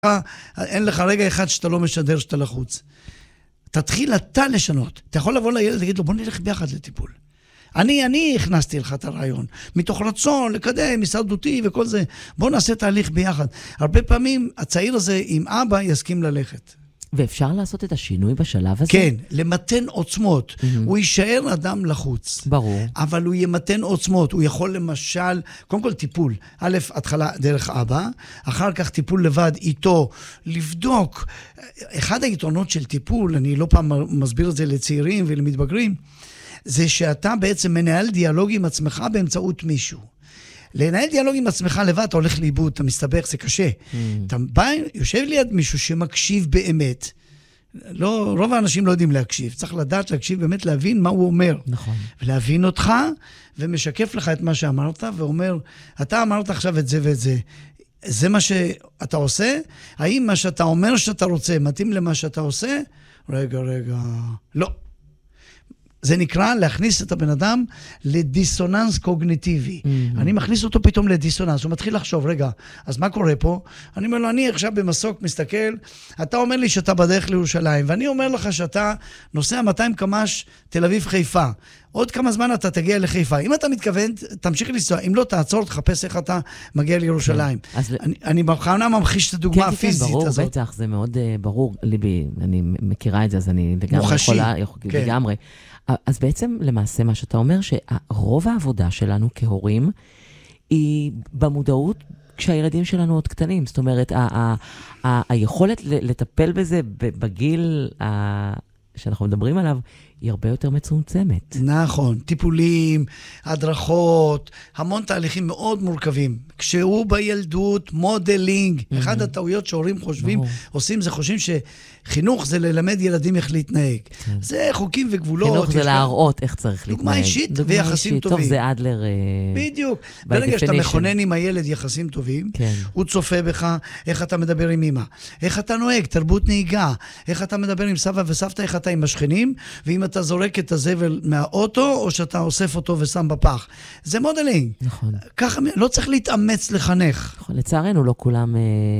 אין לך רגע אחד שאתה לא משדר שאתה לחוץ. תתחיל אתה לשנות. אתה יכול לבוא לילד ולהגיד לו, בוא נלך ביחד לטיפול. אני הכנסתי לך את הרעיון. מתוך רצון לקדם, הישרדותי וכל זה. בוא נעשה תהליך ביחד. הרבה פעמים הצעיר הזה עם אבא יסכים ללכת. ואפשר לעשות את השינוי בשלב הזה? כן, למתן עוצמות. הוא יישאר אדם לחוץ. ברור. אבל הוא ימתן עוצמות. הוא יכול למשל, קודם כל טיפול. א', התחלה דרך אבא, אחר כך טיפול לבד איתו, לבדוק. אחד היתרונות של טיפול, אני לא פעם מסביר את זה לצעירים ולמתבגרים, זה שאתה בעצם מנהל דיאלוג עם עצמך באמצעות מישהו. לנהל דיאלוג עם עצמך לבד, אתה הולך לאיבוד, אתה מסתבך, זה קשה. אתה בא, יושב ליד מישהו שמקשיב באמת. לא, רוב האנשים לא יודעים להקשיב. צריך לדעת להקשיב, באמת להבין מה הוא אומר. נכון. ולהבין אותך, ומשקף לך את מה שאמרת, ואומר, אתה אמרת עכשיו את זה ואת זה. זה מה שאתה עושה? האם מה שאתה אומר שאתה רוצה, מתאים למה שאתה עושה? רגע, לא. זה נקרא להכניס את הבן אדם לדיסוננס קוגניטיבי. אני מכניס אותו פתאום לדיסוננס, הוא מתחיל לחשוב, רגע, אז מה קורה פה? אני אומר לו, אני עכשיו במסוק מסתכל, אתה אומר לי שאתה בדרך לירושלים, ואני אומר לך שאתה נוסע 200 קמ"ש תל אביב חיפה. עוד כמה זמן אתה תגיע לחיפה. אם אתה מתכוון, תמשיך לנסוע. אם לא, תעצור, תחפש איך אתה מגיע לירושלים. אני בכוונה ממחיש את הדוגמה הפיזית הזאת. ברור, בטח, זה מאוד ברור. ליבי, אני מכירה את זה, אז אני לגמרי יכולה, לגמרי. אז בעצם, למעשה, מה שאתה אומר, שרוב העבודה שלנו כהורים, היא במודעות כשהילדים שלנו עוד קטנים. זאת אומרת, היכולת לטפל בזה בגיל שאנחנו מדברים עליו, היא הרבה יותר מצומצמת. נכון, טיפולים, הדרכות, המון תהליכים מאוד מורכבים. כשהוא בילדות, מודלינג, אחד הטעויות שהורים חושבים, עושים זה חושבים שחינוך זה ללמד ילדים איך להתנהג. זה חוקים וגבולות. חינוך זה להראות איך צריך להתנהג. דוגמה אישית ויחסים טובים. טוב, זה אדלר. בדיוק. ברגע שאתה מכונן עם הילד יחסים טובים, הוא צופה בך, איך אתה מדבר עם אמא, איך אתה נוהג, תרבות נהיגה, איך אתה מדבר עם סבא וסבתא, איך אתה עם השכנים, ואם אתה זורק את הזבל מהאוטו, או שאתה אוסף אותו ושם בפח. זה מודלינג. נכון. ככה, לא צריך להתאמץ לחנך. נכון, לצערנו לא כולם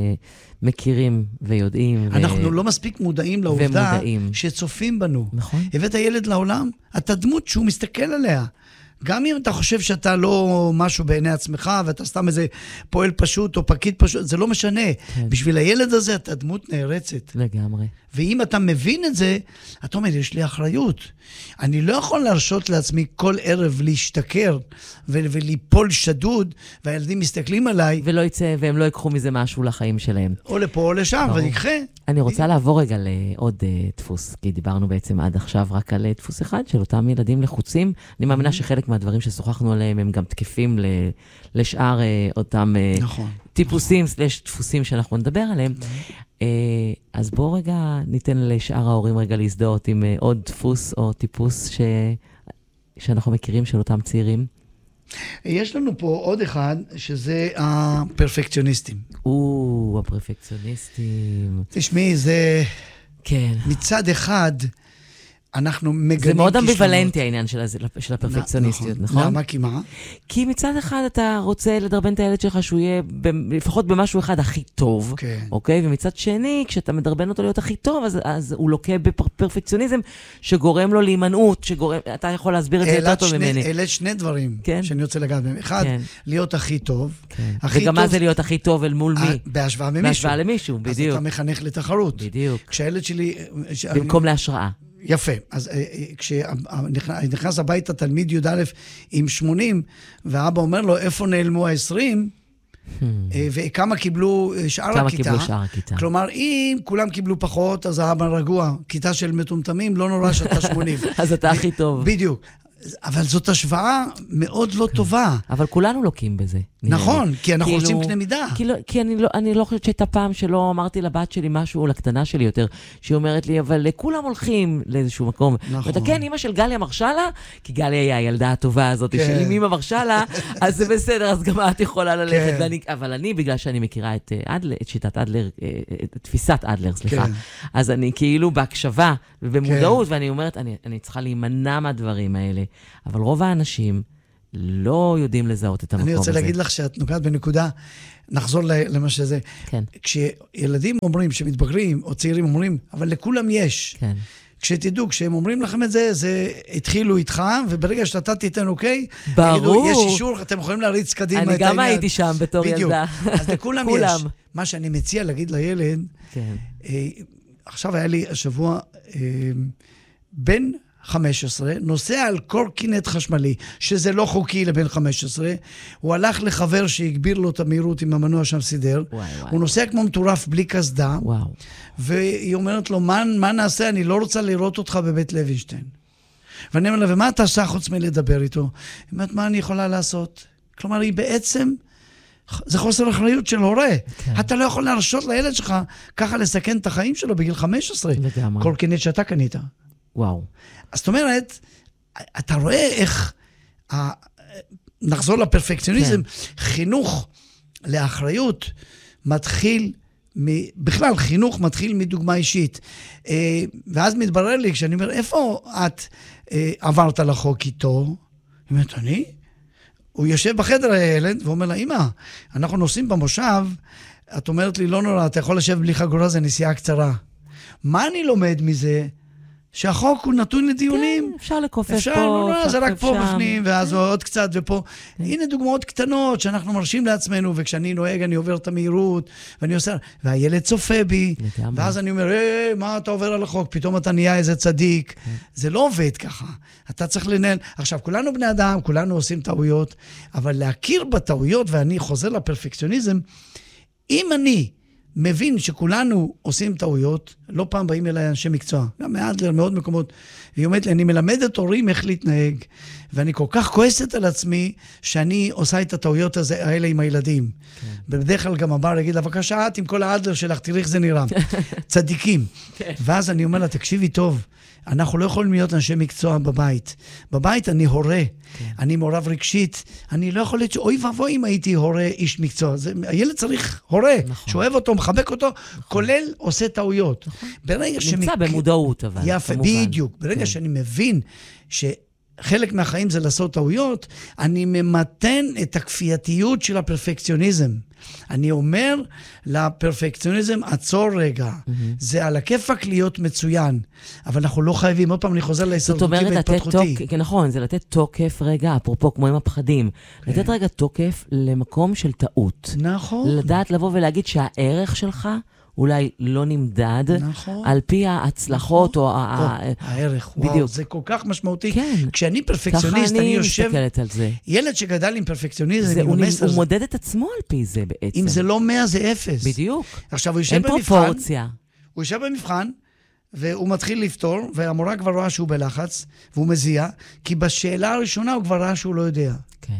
מכירים ויודעים. אנחנו לא מספיק מודעים לעובדה שצופים בנו. נכון. הבאת הילד לעולם, אתה דמות שהוא מסתכל עליה. גם אם אתה חושב שאתה לא משהו בעיני עצמך, ואתה סתם איזה פועל פשוט או פקיד פשוט, זה לא משנה. כן. בשביל הילד הזה אתה דמות נערצת. לגמרי. ואם אתה מבין את זה, אתה אומר, יש לי אחריות. אני לא יכול להרשות לעצמי כל ערב להשתכר וליפול שדוד, והילדים מסתכלים עליי. ולא יצא, והם לא יקחו מזה משהו לחיים שלהם. או לפה או לשם, ונקחה. אני רוצה לעבור רגע לעוד דפוס, כי דיברנו בעצם עד עכשיו רק על דפוס אחד של אותם ילדים לחוצים. אני מאמינה שחלק מהדברים ששוחחנו עליהם הם גם תקפים לשאר אותם טיפוסים / דפוסים שאנחנו נדבר עליהם. אז בואו רגע ניתן לשאר ההורים רגע להזדהות עם עוד דפוס או טיפוס שאנחנו מכירים של אותם צעירים. יש לנו פה עוד אחד, שזה הפרפקציוניסטים. הפרפקציוניסטים. תשמעי, זה... כן. מצד אחד, אנחנו מגנים... זה מאוד אמביוולנטי העניין של הפרפקציוניסטיות, נכון? למה? כי מה? כי מצד אחד אתה רוצה לדרבן את הילד שלך שהוא יהיה לפחות במשהו אחד הכי טוב, אוקיי? ומצד שני, כשאתה מדרבן אותו להיות הכי טוב, אז הוא לוקה בפרפקציוניזם שגורם לו להימנעות, אתה יכול להסביר את זה יותר טוב ממני. אלה שני דברים שאני רוצה לגעת בהם. אחד, להיות הכי טוב. וגם מה זה להיות הכי טוב אל מול מי? בהשוואה למישהו. בהשוואה למישהו, בדיוק. אז אתה מחנך לתחרות. בדיוק. כשהילד שלי... במקום להשראה. יפה. אז כשנכנס הביתה תלמיד י"א עם 80, ואבא אומר לו, איפה נעלמו ה-20, וכמה קיבלו שאר הכיתה. כלומר, אם כולם קיבלו פחות, אז האבא רגוע. כיתה של מטומטמים, לא נורא שאתה 80. אז אתה הכי טוב. בדיוק. אבל זאת השוואה מאוד לא טובה. אבל כולנו לוקים בזה. נכון, כי אנחנו רוצים קנה מידה. כי אני לא חושבת שהייתה פעם שלא אמרתי לבת שלי משהו, או לקטנה שלי יותר, שהיא אומרת לי, אבל כולם הולכים לאיזשהו מקום. ואתה כן, אמא של גליה מרשה לה, כי גליה היא הילדה הטובה הזאת, שאם אמא מרשה לה, אז זה בסדר, אז גם את יכולה ללכת. אבל אני, בגלל שאני מכירה את שיטת אדלר, תפיסת אדלר, סליחה, אז אני כאילו בהקשבה ובמודעות, ואני אומרת, אני צריכה להימנע מהדברים האלה. אבל רוב האנשים לא יודעים לזהות את המקום הזה. אני רוצה להגיד לך שאת נוגעת בנקודה, נחזור למה שזה. כן. כשילדים אומרים, שמתבגרים, או צעירים אומרים, אבל לכולם יש. כן. כשתדעו, כשהם אומרים לכם את זה, זה התחילו איתך, וברגע שאתה תיתן אוקיי, ברור. יש אישור, אתם יכולים להריץ קדימה את אני העניין. גם הייתי שם בתור ילדה. אז לכולם יש. מה שאני מציע להגיד לילד, כן. עכשיו היה לי השבוע בן 15, נוסע על קורקינט חשמלי, שזה לא חוקי לבן 15, הוא הלך לחבר שהגביר לו את המהירות עם המנוע שם סידר, הוא נוסע כמו מטורף בלי קסדה, והיא אומרת לו, מה נעשה? אני לא רוצה לראות אותך בבית לוינשטיין. ואני אומר לה, ומה אתה עושה חוץ מלדבר איתו? היא אומרת, מה אני יכולה לעשות? כלומר, היא בעצם, זה חוסר אחריות של הורה. כן. אתה לא יכול להרשות לילד שלך ככה לסכן את החיים שלו בגיל 15. לגמרי. קורקינט שאתה קנית. וואו. אז זאת אומרת, אתה רואה איך, נחזור לפרפקציוניזם, חינוך לאחריות מתחיל, בכלל חינוך מתחיל מדוגמה אישית. ואז מתברר לי, כשאני אומר, איפה את עברת לחוק איתו? היא אומרת, אני? הוא יושב בחדר הילד ואומר לה, אמא, אנחנו נוסעים במושב, את אומרת לי, לא נורא, אתה יכול לשבת בלי חגורה, זה נסיעה קצרה. מה אני לומד מזה? שהחוק הוא נתון לדיונים. כן, אפשר לקופף אפשר, פה, זה רק פה בפנים, ואז עוד קצת ופה. הנה דוגמאות קטנות שאנחנו מרשים לעצמנו, וכשאני נוהג אני עובר את המהירות, ואני עושה, והילד צופה בי, ואז אני אומר, מה אתה עובר על החוק? פתאום אתה נהיה איזה צדיק. זה לא עובד ככה. אתה צריך לנהל. עכשיו, כולנו בני אדם, כולנו עושים טעויות, אבל להכיר בטעויות, ואני חוזר לפרפקציוניזם, אם אני מבין שכולנו עושים טעויות, לא פעם באים אליי אנשי מקצוע, גם מאדלר, מאוד מקומות, והיא אומרת לי, אני מלמד את הורים איך להתנהג, ואני כל כך כועסת על עצמי, שאני עושה את הטעויות האלה עם הילדים. כן. בדרך כלל גם הבא להגיד, בבקשה, את עם כל האדלר שלך, תראי איך זה נראה. צדיקים. כן. ואז אני אומר לה, תקשיבי טוב, אנחנו לא יכולים להיות אנשי מקצוע בבית. בבית אני הורה, אני מעורב רגשית, אני לא יכול להיות שאוי ואבוי אם הייתי הורה איש מקצוע. הילד צריך הורה, שאוהב אותו, מחבק אותו, כולל עושה טעויות. נמצא במודעות אבל. יפה, בדיוק. ברגע שאני מבין שחלק מהחיים זה לעשות טעויות, אני ממתן את הכפייתיות של הפרפקציוניזם. אני אומר לפרפקציוניזם, עצור רגע. זה על הכיפק להיות מצוין. אבל אנחנו לא חייבים, עוד פעם אני חוזר להישרדותי והתפתחותי. נכון, זה לתת תוקף רגע, אפרופו כמו עם הפחדים. לתת רגע תוקף למקום של טעות. נכון. לדעת לבוא ולהגיד שהערך שלך אולי לא נמדד, על פי ההצלחות או הערך, וואו, זה כל כך משמעותי. כשאני פרפקציוניסט, אני יושב, ילד שגדל עם פרפקציוניזם, הוא מודד את עצמו על פי זה בעצם. אם זה לא 100 זה 0. בדיוק. עכשיו הוא יושב במבחן, הוא יושב במבחן, והוא מתחיל לפתור, והמורה כבר רואה שהוא בלחץ, והוא מזיע, כי בשאלה הראשונה הוא כבר ראה שהוא לא יודע. כן.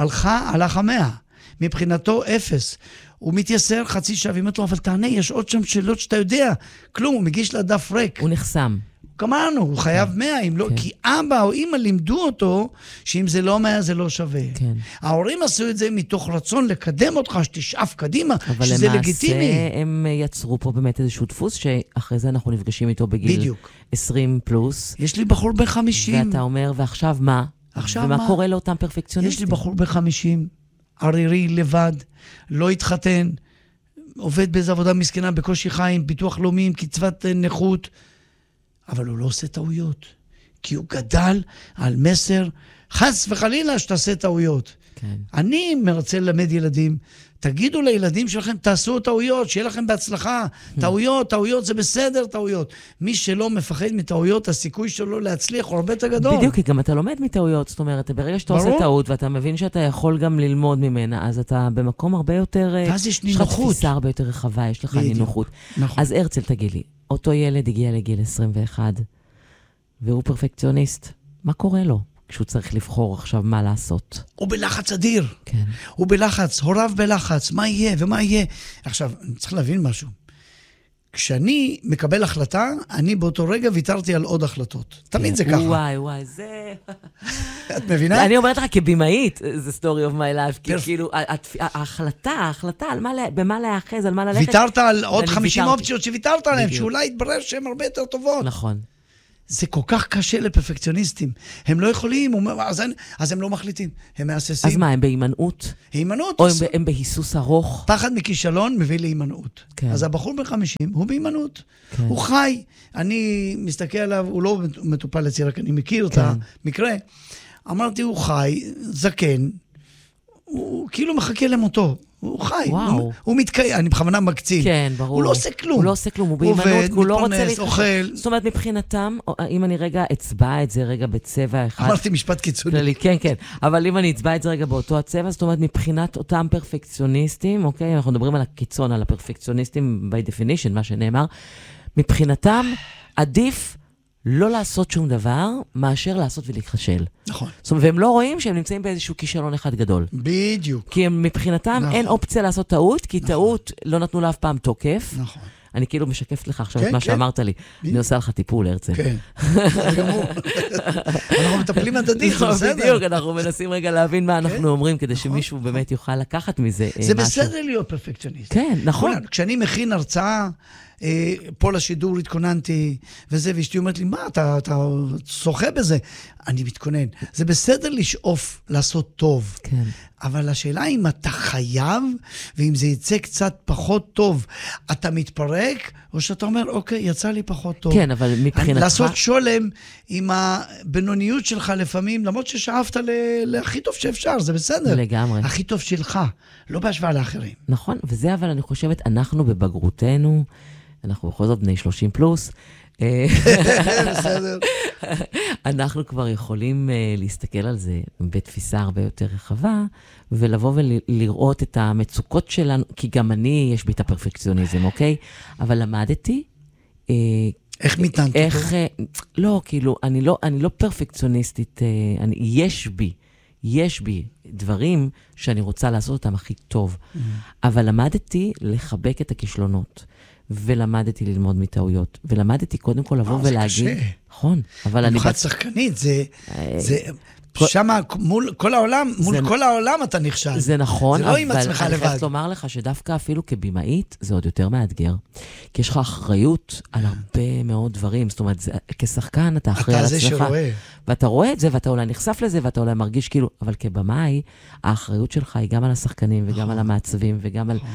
הלך 100. מבחינתו 0. הוא מתייסר חצי שעה, ואומרת לו, אבל תענה, יש עוד שם שאלות שאתה יודע. כלום, הוא מגיש לדף ריק. הוא נחסם. גמרנו, הוא חייב 100, אם לא, כי אבא או אמא לימדו אותו, שאם זה לא 100 זה לא שווה. ההורים עשו את זה מתוך רצון לקדם אותך, שתשאף קדימה, שזה לגיטימי. אבל למעשה הם יצרו פה באמת איזשהו דפוס, שאחרי זה אנחנו נפגשים איתו בגיל 20 פלוס. יש לי בחור ב-50. ואתה אומר, ועכשיו מה? ומה קורה לאותם פרפקציוניסטים? יש לי בחור ב-50. ערירי, לבד, לא התחתן, עובד באיזו עבודה מסכנה, בקושי חיים, ביטוח לאומי עם קצבת נכות, אבל הוא לא עושה טעויות, כי הוא גדל על מסר, חס וחלילה שתעשה טעויות. כן. אני מרצה ללמד ילדים, תגידו לילדים שלכם, תעשו טעויות, שיהיה לכם בהצלחה. טעויות זה בסדר, טעויות. מי שלא מפחד מטעויות, הסיכוי שלו להצליח הוא הרבה יותר גדול. בדיוק, כי גם אתה לומד מטעויות, זאת אומרת, ברגע שאתה עושה טעות, ואתה מבין שאתה יכול גם ללמוד ממנה, אז אתה במקום הרבה יותר, ואז יש נינוחות. יש לך תפיסה הרבה יותר רחבה, יש לך נינוחות. נכון. אז הרצל, תגיד לי, אותו ילד הגיע לגיל 21, והוא פרפקציוניסט. מה קורה לו? כשהוא צריך לבחור עכשיו מה לעשות. הוא בלחץ אדיר. כן. הוא בלחץ, הוריו בלחץ, מה יהיה ומה יהיה. עכשיו, אני צריך להבין משהו. כשאני מקבל החלטה, אני באותו רגע ויתרתי על עוד החלטות. תמיד זה ככה. וואי, זה... את מבינה? אני אומרת לך כבימאית, זה story of my life, כי כאילו, ההחלטה, במה להאחז, על מה ללכת. ויתרת על עוד 50 אופציות שוויתרת עליהן, שאולי יתברר שהן הרבה יותר טובות. נכון. זה כל כך קשה לפרפקציוניסטים. הם לא יכולים, אז הם לא מחליטים. הם מהססים. אז מה, הם בהימנעות? הימנעות. או הם בהיסוס ארוך? פחד מכישלון מביא להימנעות. כן. אז הבחור בן 50, הוא בהימנעות. כן. הוא חי. אני מסתכל עליו, הוא לא מטופל אצלי, רק אני מכיר את המקרה. אמרתי, הוא חי, זקן, הוא כאילו מחכה למותו. הוא חי, הוא מתקיים, אני בכוונה מקצין. כן, ברור. הוא לא עושה כלום. הוא לא עושה כלום, הוא בהימנעות, הוא לא רוצה מתפרנס, אוכל. זאת אומרת, מבחינתם, אם אני רגע אצבע את זה רגע בצבע אחד... אמרתי משפט קיצוני. כן, כן. אבל אם אני אצבע את זה רגע באותו הצבע, זאת אומרת, מבחינת אותם פרפקציוניסטים, אוקיי? אנחנו מדברים על הקיצון, על הפרפקציוניסטים by definition, מה שנאמר. מבחינתם, עדיף לא לעשות שום דבר, מאשר לעשות ולהתחשל. נכון. זאת אומרת, והם לא רואים שהם נמצאים באיזשהו כישלון אחד גדול. בדיוק. כי מבחינתם אין אופציה לעשות טעות, כי טעות לא נתנו לה אף פעם תוקף. נכון. אני כאילו משקפת לך עכשיו את מה שאמרת לי. אני עושה לך טיפול, הרצל. כן. אנחנו מטפלים הדדית, זה בסדר. בדיוק, אנחנו מנסים רגע להבין מה אנחנו אומרים, כדי שמישהו באמת יוכל לקחת מזה משהו. זה בסדר להיות פרפקציוניסט. כן, נכון. כשאני מכין הרצאה, פה לשידור התכוננתי, וזה, ואשתי אומרת לי, מה, אתה שוחה בזה? אני מתכונן. זה בסדר לשאוף לעשות טוב. כן. אבל השאלה אם אתה חייב, ואם זה יצא קצת פחות טוב, אתה מתפרק, או שאתה אומר, אוקיי, יצא לי פחות טוב. כן, אבל מבחינתך... לעשות שולם עם הבינוניות שלך לפעמים, למרות ששאפת להכי טוב שאפשר, זה בסדר. לגמרי. הכי טוב שלך, לא בהשוואה לאחרים. נכון, וזה אבל אני חושבת, אנחנו בבגרותנו, אנחנו בכל זאת בני 30 פלוס, בסדר. אנחנו כבר יכולים להסתכל על זה בתפיסה הרבה יותר רחבה, ולבוא ולראות את המצוקות שלנו, כי גם אני, יש בי את הפרפקציוניזם, אוקיי? אבל למדתי... איך מיתנת אותו? לא, כאילו, אני לא פרפקציוניסטית, יש בי דברים שאני רוצה לעשות אותם הכי טוב, אבל למדתי לחבק את הכישלונות. ולמדתי ללמוד מטעויות, ולמדתי קודם כל לבוא ולהגיד... זה קשה. נכון, אבל אני... במיוחד שחקנית, זה שמה מול כל העולם אתה נכשל. זה נכון, אבל אני חייבת לומר לך שדווקא אפילו כבימאית, זה עוד יותר מאתגר. כי יש לך אחריות על הרבה מאוד דברים, זאת אומרת, כשחקן אתה אחראי על עצמך. אתה זה שרואה. ואתה רואה את זה, ואתה אולי נחשף לזה, ואתה אולי מרגיש כאילו, אבל כבמאי, האחריות שלך היא גם על השחקנים, וגם על המעצבים, וגם על...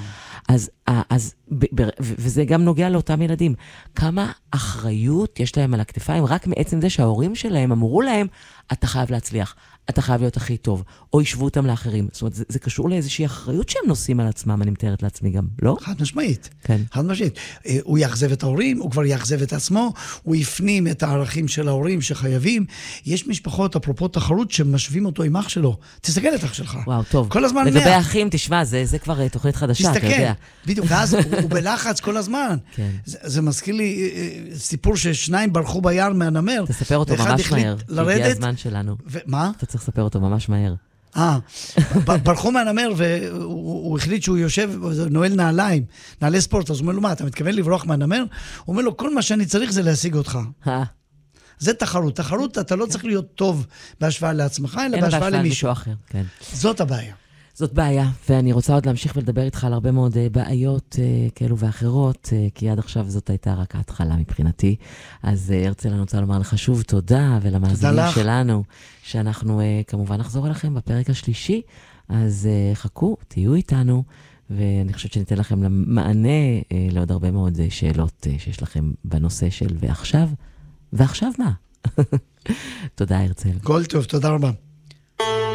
וזה גם נוגע לאותם ילדים. כמה אחריות יש להם על הכתפיים, רק מעצם זה שההורים שלהם אמרו להם, אתה חייב להצליח, אתה חייב להיות הכי טוב, או ישבו אותם לאחרים. זאת אומרת, זה קשור לאיזושהי אחריות שהם נושאים על עצמם, אני מתארת לעצמי גם, לא? חד משמעית. כן. חד משמעית. הוא יאכזב את ההורים, הוא כבר יאכזב את עצמו, הוא יפנים את הערכים של ההורים שחייבים. יש משפחות, אפרופו תחרות, שמשווים אותו עם אח שלו. תסתכל את אח שלך. וואו, טוב. כל הזמן לגבי האחים, תשמע, זה כבר תוכנית חדשה, אתה יודע. בדיוק, ואז הוא בלחץ כל הזמן. כן. זה מזכיר לי סיפור ששניים ברחו ביער מהנמר. תספר אותו ממש מהר, הגיע הזמן שלנו. מה? אתה צריך לספר אותו ממש מהר. ברחו מהנמר, והוא החליט שהוא יושב, נועל נעליים, נעלי ספורט, אז הוא אומר לו, מה, אתה מתכוון לברוח מהנמר? הוא אומר לו, כל מה שאני צריך זה להשיג אותך. זה תחרות. תחרות, אתה לא צריך להיות טוב בהשוואה לעצמך, אלא בהשוואה למישהו אחר. זאת הבעיה. זאת בעיה, ואני רוצה עוד להמשיך ולדבר איתך על הרבה מאוד בעיות כאלו ואחרות, כי עד עכשיו זאת הייתה רק ההתחלה מבחינתי. אז הרצל, אני רוצה לומר לך שוב תודה, ולמאזינים שלנו, שאנחנו כמובן נחזור אליכם בפרק השלישי, אז חכו, תהיו איתנו, ואני חושבת שניתן לכם מענה לעוד הרבה מאוד שאלות שיש לכם בנושא של ועכשיו מה? תודה, הרצל. כל טוב, תודה רבה.